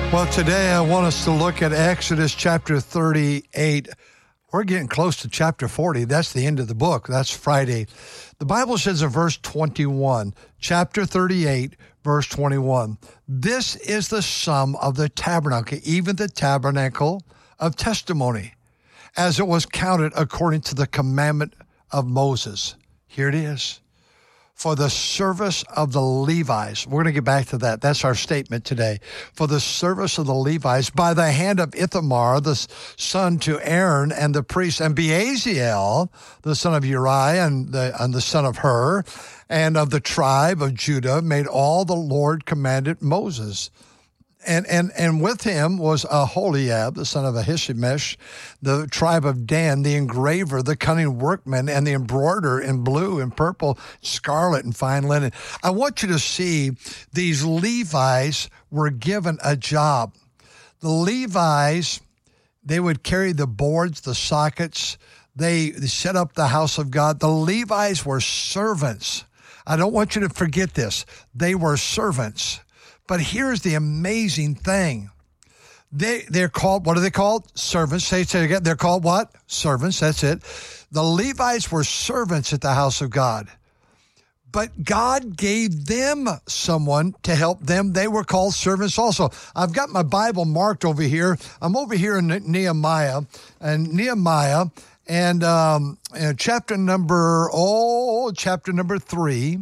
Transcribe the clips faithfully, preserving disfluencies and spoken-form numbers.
Well, today I want us to look at Exodus chapter thirty-eight. We're getting close to chapter forty. That's the end of the book. That's Friday. The Bible says in verse twenty-one, chapter thirty-eight, verse twenty-one, this is the sum of the tabernacle, even the tabernacle of testimony, as it was counted according to the commandment of Moses. Here it is. For the service of the Levites. We're going to get back to that. That's our statement today. For the service of the Levites by the hand of Ithamar, the son to Aaron and the priest, and Beaziel, the son of Uriah and the, and the son of Hur, and of the tribe of Judah, made all the Lord commanded Moses. And and and with him was Aholiab, the son of Ahishemesh, the tribe of Dan, the engraver, the cunning workman, and the embroiderer in blue and purple, scarlet and fine linen. I want you to see these Levites were given a job. The Levites, they would carry the boards, the sockets. They set up the house of God. The Levites were servants. I don't want you to forget this. They were servants. But here's the amazing thing. They, they're called, what are they called? Servants. Say it again. They're called what? Servants. That's it. The Levites were servants at the house of God. But God gave them someone to help them. They were called servants also. I've got my Bible marked over here. I'm over here in Nehemiah. And Nehemiah and um, chapter number, oh, chapter number three.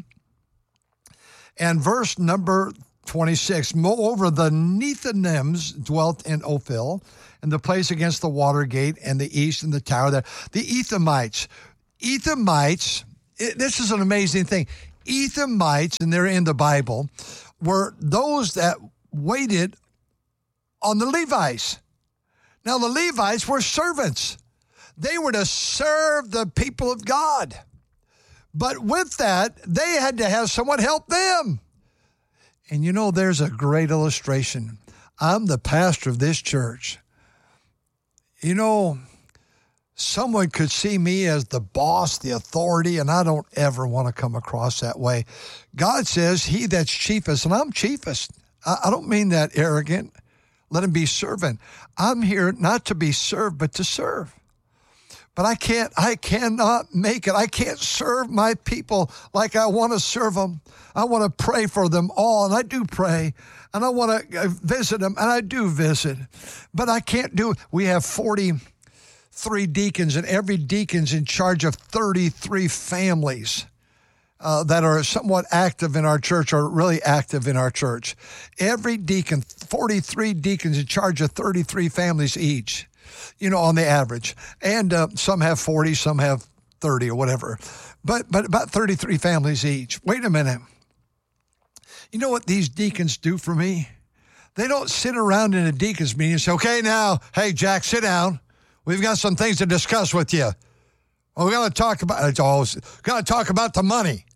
And verse number twenty-six, moreover, the Nethinims dwelt in Ophel, and the place against the water gate, and the east and the tower there. The Ethamites. Ethamites, it, this is an amazing thing. Ethamites, and they're in the Bible, were those that waited on the Levites. Now, the Levites were servants. They were to serve the people of God. But with that, they had to have someone help them. And you know, there's a great illustration. I'm the pastor of this church. You know, someone could see me as the boss, the authority, and I don't ever want to come across that way. God says, he that's chiefest, and I'm chiefest. I, I don't mean that arrogant. Let him be servant. I'm here not to be served, but to serve. But I can't, I cannot make it. I can't serve my people like I want to serve them. I want to pray for them all, and I do pray. And I want to visit them, and I do visit. But I can't do it. We have forty-three deacons, and every deacon's in charge of thirty-three families uh, that are somewhat active in our church, or really active in our church. Every deacon, forty-three deacons in charge of thirty-three families each. You know, on the average. And uh, some have forty, some have thirty or whatever. But but about thirty-three families each. Wait a minute. You know what these deacons do for me? They don't sit around in a deacon's meeting and say, okay, now, hey, Jack, sit down. We've got some things to discuss with you. Well, we got to talk about, it's always, got to talk about the money.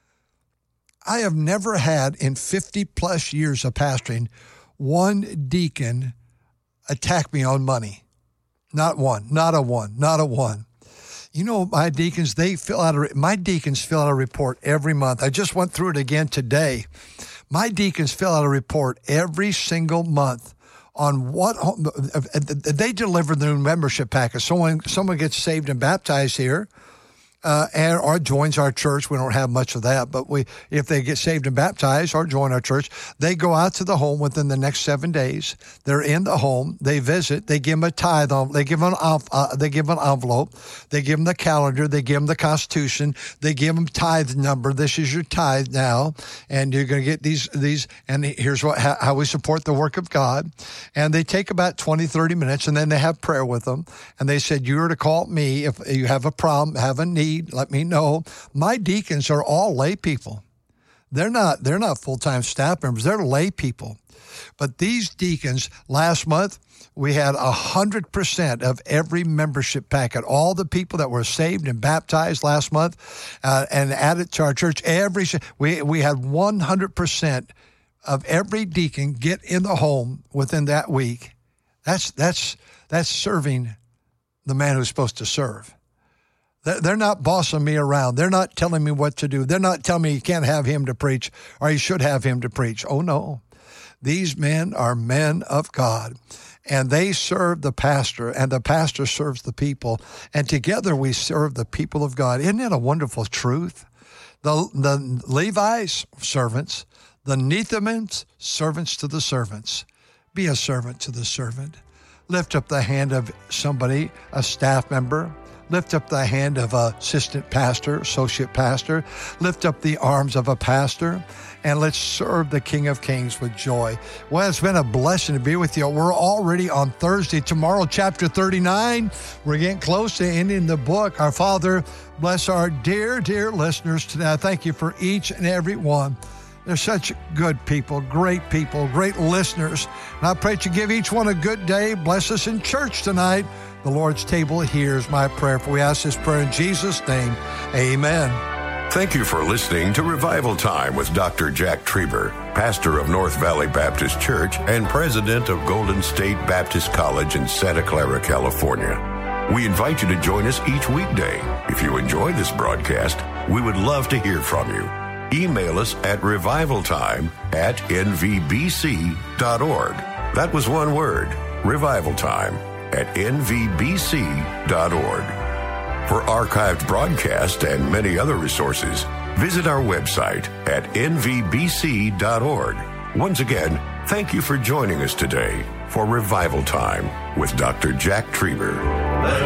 I have never had in fifty plus years of pastoring one deacon attack me on money. Not one, not a one, not a one. You know, my deacons, they fill out a, my deacons fill out a report every month. I just went through it again today. My deacons fill out a report every single month on what, they deliver the new membership package. Someone, someone gets saved and baptized here. Uh, and or joins our church. We don't have much of that, but we, if they get saved and baptized or join our church, they go out to the home within the next seven days. They're in the home. They visit. They give them a tithe. They give them an, uh, they give them an envelope. They give them the calendar. They give them the Constitution. They give them tithe number. This is your tithe now, and you're going to get these these. And here's what how, how we support the work of God. And they take about twenty, thirty minutes, and then they have prayer with them. And they said, you are to call me if you have a problem, have a need. Let me know. My deacons are all lay people. They're not, they're not full-time staff members. They're lay people. But these deacons, last month, we had one hundred percent of every membership packet. All the people that were saved and baptized last month uh, and added to our church, every we we had one hundred percent of every deacon get in the home within that week. That's that's that's serving the man who's supposed to serve. They're not bossing me around. They're not telling me what to do. They're not telling me you can't have him to preach or you should have him to preach. Oh, no. These men are men of God, and they serve the pastor, and the pastor serves the people, and together we serve the people of God. Isn't it a wonderful truth? The, the Levites, servants, the Nethinims, servants to the servants. Be a servant to the servant. Lift up the hand of somebody, a staff member. Lift up the hand of an assistant pastor, associate pastor. Lift up the arms of a pastor, and let's serve the King of Kings with joy. Well, it's been a blessing to be with you. We're already on Thursday. Tomorrow, chapter thirty-nine. We're getting close to ending the book. Our Father, bless our dear, dear listeners today. I thank you for each and every one. They're such good people, great people, great listeners. And I pray that you give each one a good day. Bless us in church tonight. The Lord's table hears my prayer. For we ask this prayer in Jesus' name. Amen. Thank you for listening to Revival Time with Doctor Jack Trieber, pastor of North Valley Baptist Church and president of Golden State Baptist College in Santa Clara, California. We invite you to join us each weekday. If you enjoy this broadcast, we would love to hear from you. Email us at revivaltime at n v b c dot org. That was one word, revivaltime at n v b c dot org. For archived broadcasts and many other resources, visit our website at n v b c dot org. Once again, thank you for joining us today for Revival Time with Doctor Jack Trieber.